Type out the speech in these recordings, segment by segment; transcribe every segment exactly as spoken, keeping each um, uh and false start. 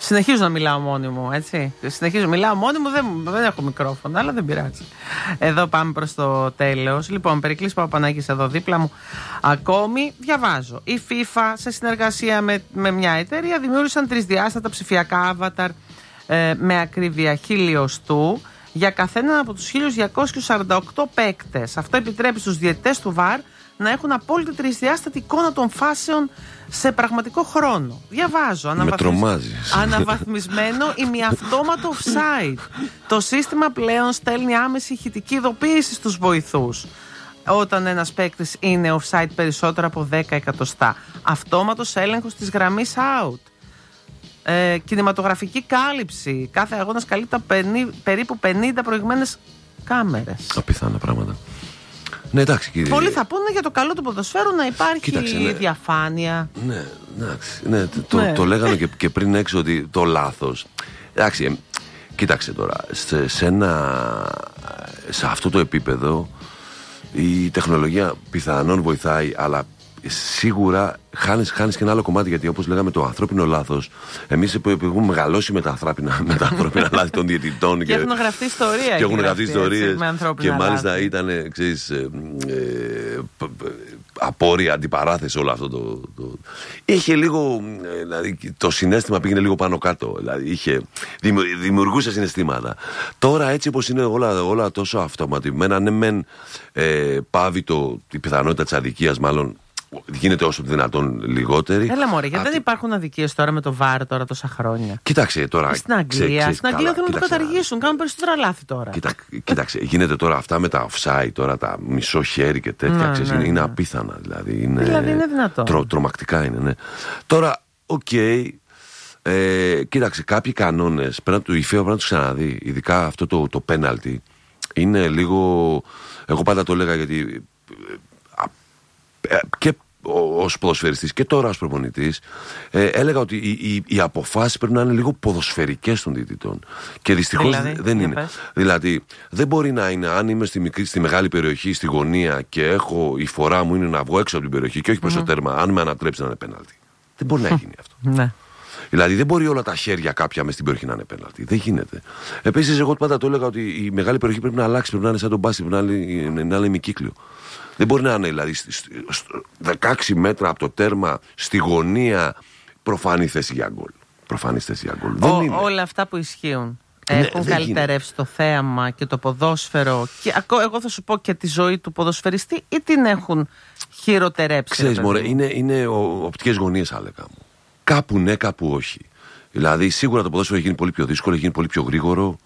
Συνεχίζω να μιλάω μόνη μου, έτσι. Συνεχίζω, μιλάω μόνη μου, δεν, δεν έχω μικρόφωνο, αλλά δεν πειράζει. Εδώ πάμε προς το τέλος. Λοιπόν, Περικλής Παπαπανάκης εδώ δίπλα μου. Ακόμη διαβάζω. Η FIFA σε συνεργασία με, με μια εταιρεία δημιούργησαν τρισδιάστατα ψηφιακά avatar ε, με ακρίβεια χιλιοστού για καθέναν από τους χίλια διακόσιους σαράντα οκτώ παίκτες. Αυτό επιτρέπει στους διαιτητές του βαρ να έχουν απόλυτη τρισδιάστατη εικόνα των φάσεων σε πραγματικό χρόνο. Διαβάζω. Αναβαθμισ... Αναβαθμισμένο ημιαυτόματο offside. Το σύστημα πλέον στέλνει άμεση ηχητική ειδοποίηση στους βοηθούς όταν ένας παίκτης είναι offside περισσότερο από δέκα εκατοστά. Αυτόματος έλεγχος της γραμμής out. Ε, κινηματογραφική κάλυψη. Κάθε αγώνας καλύπτει περίπου πενήντα προηγμένες κάμερες. Απιθάνα πράγματα. Ναι, εντάξει, κύριε. Πολλοί θα πούνε για το καλό του ποδοσφαίρου να υπάρχει. Κοίταξε, ναι. διαφάνεια. Ναι, εντάξει. Ναι, το, ναι. το, το λέγανε και, και πριν έξω ότι το λάθος. Εντάξει, ε, κοίταξε τώρα. Σε, σε, ένα, σε αυτό το επίπεδο η τεχνολογία πιθανόν βοηθάει, αλλά σίγουρα χάνεις, χάνεις και ένα άλλο κομμάτι, γιατί όπως λέγαμε το ανθρώπινο λάθος, εμείς που έχουμε μεγαλώσει με τα ανθρώπινα, με τα ανθρώπινα λάθη των διαιτητών και, και έχουν γραφτεί ιστορία και έχουν γραφτεί ιστορίες και μάλιστα λάθη. Ήταν, ξέρεις, ε, ε, απόρρια, αντιπαράθεση όλο αυτό το, το... είχε λίγο, δηλαδή το συναίσθημα πήγαινε λίγο πάνω κάτω, δηλαδή είχε, δημιουργούσε συναισθήματα. Τώρα έτσι όπως είναι όλα, όλα τόσο αυτοματισμένα, ναι μεν ε, πάβει το, η πιθανότητα της αδικίας, μάλλον γίνεται όσο δυνατόν λιγότερη. Έλα μωρέ, γιατί Α, δεν υπάρχουν αδικίες τώρα με το βαρ τώρα τόσα χρόνια. Κοίταξε τώρα. Στην Αγγλία, ξέ, ξέ, στην Αγγλία θέλουν να το καταργήσουν. Κάνουν περισσότερα λάθη τώρα. Κοίτα, κοίταξε, γίνεται τώρα αυτά με τα offside, τώρα τα μισό χέρι και τέτοια. Ναι, ξέρεις, ναι, είναι, ναι. είναι απίθανα. Δηλαδή είναι, δηλαδή είναι δυνατό. Τρο, τρομακτικά είναι, ναι. Τώρα, οκ. Okay, ε, κοίταξε, κάποιοι κανόνες πρέπει να, η FIFA πρέπει να του ξαναδεί. Ειδικά αυτό το, το penalty είναι λίγο. Εγώ πάντα το έλεγα γιατί. Και ως ποδοσφαιριστής και τώρα ως προπονητής ε, έλεγα ότι οι, οι, οι αποφάσεις πρέπει να είναι λίγο ποδοσφαιρικές των διαιτητών και δυστυχώς δηλαδή, δεν είναι πες. Δηλαδή δεν μπορεί να είναι, αν είμαι στη, μικρή, στη μεγάλη περιοχή, στη γωνία και έχω, η φορά μου είναι να βγω έξω από την περιοχή και όχι προς mm-hmm. το τέρμα, αν με ανατρέψει να είναι πέναλτι, δεν μπορεί να γίνει αυτό. Ναι. Δηλαδή δεν μπορεί όλα τα χέρια κάποια μες στην περιοχή να είναι πέναλτι. Δεν γίνεται. Επίσης εγώ πάντα το έλεγα ότι η μεγάλη περιοχή πρέπει να αλλάξει, πρέπει να είναι σαν τον μπάσκετ, πρέπει να είναι, να είναι ημικύκλιο. Δεν μπορεί να είναι δηλαδή δεκαέξι μέτρα από το τέρμα στη γωνία προφανή θέση για γκολ. Προφανή θέση για γκολ. Δεν είναι. Όλα αυτά που ισχύουν ναι, έχουν καλυτερεύσει το θέαμα και το ποδόσφαιρο και εγώ θα σου πω και τη ζωή του ποδοσφαιριστή ή την έχουν χειροτερέψει. Ξέρεις μωρέ, είναι, είναι οπτικές γωνίες θα λέγαμε. Κάπου ναι, κάπου όχι. Δηλαδή σίγουρα το ποδόσφαιρο έχει γίνει πολύ πιο δύσκολο, έχει γίνει πολύ πιο γρήγορο.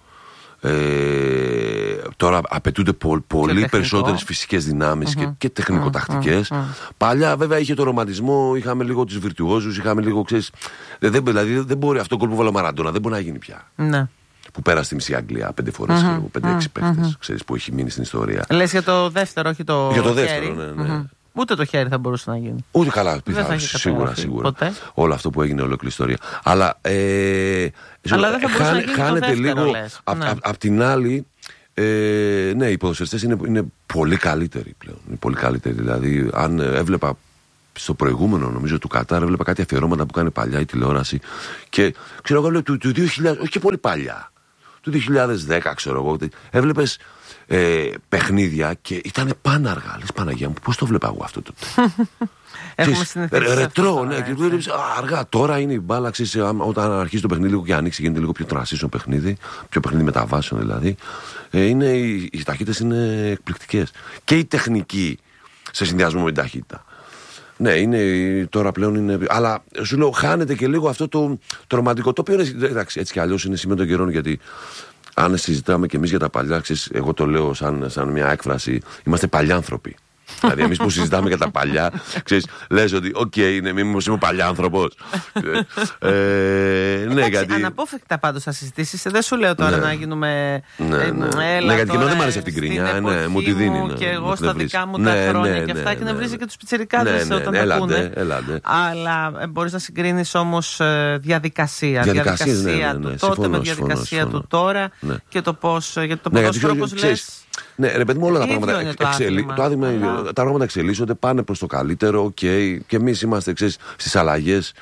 Ε, τώρα απαιτούνται πο, πολύ περισσότερες φυσικές δυνάμεις mm-hmm. και, και τεχνικοτακτικές. Mm-hmm. Παλιά βέβαια είχε το ρομαντισμό, είχαμε λίγο τους βιρτουόζους, είχαμε λίγο, ξέρεις, δεν, δηλαδή δεν μπορεί αυτό το γκολ που βάλε ο Μαραντόνα, δεν μπορεί να γίνει πια. Mm-hmm. Που πέρασε στη μισή Αγγλία πέντε φορές, mm-hmm. πέντε-έξι mm-hmm. παίχτες, ξέρεις, που έχει μείνει στην ιστορία. Λες για το δεύτερο, όχι το για το δεύτερο, ναι, ναι. Mm-hmm. Ούτε το χέρι θα μπορούσε να γίνει. Ούτε καλά, πιθανό. Σίγουρα, σίγουρα. Ποτέ. Όλο αυτό που έγινε, ολόκληρη ιστορία. Αλλά, ε, Αλλά δεν θα μπορούσε χάνε, να γίνει χάνεται το δεύτερο, λίγο. Απ' ναι. απ' την άλλη, ε, ναι, οι ποδοσφαιριστές είναι, είναι πολύ καλύτεροι πλέον. Είναι πολύ καλύτεροι. Δηλαδή, αν έβλεπα στο προηγούμενο, νομίζω, του Κατάρ, έβλεπα κάτι αφιερώματα που κάνει παλιά η τηλεόραση. Και ξέρω εγώ, του, του δύο χιλιάδες, όχι και πολύ παλιά. Του δύο χιλιάδες δέκα, ξέρω εγώ. Έβλεπες. Ε, παιχνίδια και ήταν πάναργα. Λες Παναγία μου, πώς το βλέπα εγώ αυτό τότε. Έχουμε συνηθίσει. Ρετρό, ναι, και βλέπεις, αργά. Τώρα είναι η μπάλα, ξέρεις, όταν αρχίζει το παιχνίδι λίγο και ανοίξει, γίνεται λίγο πιο transition παιχνίδι, πιο παιχνίδι μεταβάσεων δηλαδή. Ε, είναι, οι, οι ταχύτητες είναι εκπληκτικές. Και η τεχνική σε συνδυασμό με την ταχύτητα. Ναι, είναι, τώρα πλέον είναι. Αλλά σου λέω, χάνεται και λίγο αυτό το, το ρομαντικό. Το οποίο είναι, εντάξει, έτσι κι αλλιώς είναι σήμερα των καιρών, γιατί. Αν συζητάμε κι εμείς για τα παλιά, ξέρεις, εγώ το λέω σαν, σαν μια έκφραση, είμαστε παλιάνθρωποι. Δηλαδή, εμείς που συζητάμε για τα παλιά, ξέρεις, λες ότι, οκ, okay, είναι, μήπως είμαι παλιάνθρωπος. ε, ναι, γιατί. Αναπόφευκτα πάντως θα συζητήσεις. Δεν σου λέω τώρα ναι. να γίνουμε. Ναι, ναι. ναι, ναι γιατί και δεν μ' αρέσει αυτή η κρίνια. Ναι, μου τη δίνει. Ναι, και εγώ στα δικά μου ναι, τα χρόνια ναι, και αυτά ναι, και ναι, να βρίζει ναι. και τους πιτσιρικάδες ναι, ναι, όταν ναι, τα ακούνε. Έλαντε, έλαντε. Αλλά μπορείς να συγκρίνεις όμως διαδικασία. Διαδικασία του τότε με διαδικασία του τώρα και το πώς. Γιατί το ποδόσφαιρο, όπως λες. Ναι, ρε παιδί μου, όλα τα πράγματα, εξελί... το άδειγμα, τα πράγματα εξελίσσονται, πάνε προς το καλύτερο. Okay. Και εμείς είμαστε, ξέρεις, στις αλλαγές.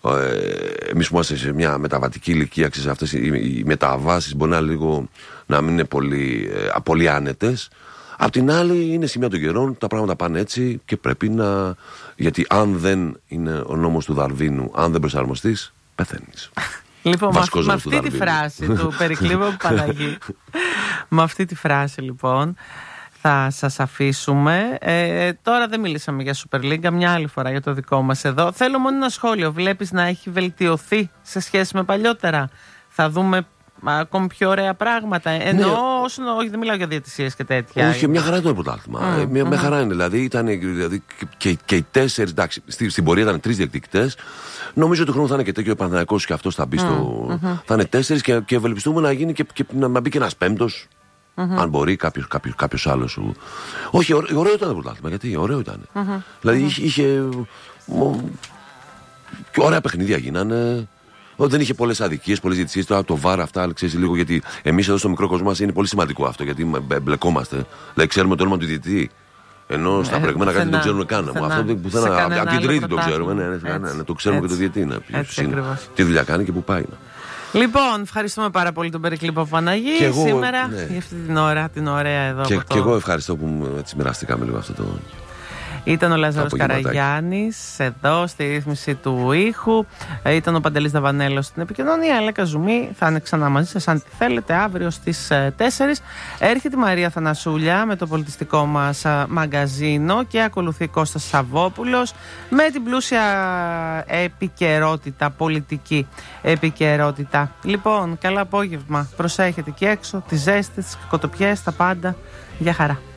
Ε, εμείς που είμαστε σε μια μεταβατική ηλικία, ξέρεις, αυτές οι, οι μεταβάσεις μπορεί να, λίγο, να μην είναι πολύ, ε, πολύ άνετες. Απ' την άλλη, είναι σημεία των καιρών, τα πράγματα πάνε έτσι και πρέπει να. Γιατί αν δεν είναι ο νόμος του Δαρβίνου, αν δεν προσαρμοστείς, πεθαίνεις. Λοιπόν, με αυτή τη φράση του Περικλή Παπαπαναγή, με αυτή τη φράση λοιπόν θα σας αφήσουμε. Ε, τώρα δεν μιλήσαμε για Super League, μια άλλη φορά για το δικό μας εδώ. Θέλω μόνο ένα σχόλιο. Βλέπεις να έχει βελτιωθεί σε σχέση με παλιότερα? Θα δούμε ακόμη πιο ωραία πράγματα. Ενώ, ναι. όσον, όχι, δεν μιλάω για διαιτησίες και τέτοια. Όχι, μια χαρά είναι το πρωτάθλημα. Mm, μια, mm. μια χαρά είναι. Δηλαδή, ήταν, δηλαδή και, και οι τέσσερις, εντάξει, στη, στην πορεία ήταν τρεις διεκδικητές. Νομίζω ότι ο χρόνος θα είναι και τέτοιο. Ο Παναθηναϊκός και αυτός θα μπει στο. Mm-hmm. Θα είναι τέσσερις και, και ευελπιστούμε να γίνει και, και να μπει και ένας πέμπτος. Mm-hmm. Αν μπορεί κάποιος, κάποιος, κάποιος άλλος σου. Όχι, ωραίο, ωραίο ήταν το πρωτάθλημα. Γιατί ωραίο ήταν. Mm-hmm. Δηλαδή mm-hmm. είχε. είχε μο, και ωραία παιχνίδια γίνανε. Ότι δεν είχε πολλές αδικίες, πολλές διαιτησίες. Τώρα το βάρ αυτά, ξέρεις λίγο, γιατί εμείς εδώ στο μικρό κόσμο μας είναι πολύ σημαντικό αυτό. Γιατί μπλεκόμαστε. Δηλαδή ξέρουμε το όνομα του διαιτητή. Ενώ στα ε, προηγούμενα κάτι δεν το ξέρουμε καν. Αυτό πουθενά. Από την Τρίτη το ξέρουμε. Ναι, ναι, ναι, ναι, το ξέρουμε έτσι, και το διαιτητή. Τι δουλειά κάνει και πού πάει. Λοιπόν, ευχαριστούμε πάρα πολύ τον Περικλή Παπαπαναγή εγώ, σήμερα ναι. για αυτή την ώρα, την ωραία εδώ. Και, το... και εγώ ευχαριστώ που έτσι μοιραστήκαμε λίγο αυτό το. Ήταν ο Λάζαρος Καραγιάννης εδώ στη ρύθμιση του ήχου. Ήταν ο Παντελής Δαβανέλος στην επικοινωνία. Λέκα Ζουμί θα είναι ξανά μαζί σας αν τη θέλετε αύριο στις τέσσερις. Έρχεται η Μαρία Θανασούλια με το πολιτιστικό μας μαγκαζίνο και ακολουθεί Κώστας Σαββόπουλος με την πλούσια επικαιρότητα, πολιτική επικαιρότητα. Λοιπόν, καλό απόγευμα. Προσέχετε και έξω, τις ζέστες, τις κακοτοπιές, τα πάντα. Γεια χαρά.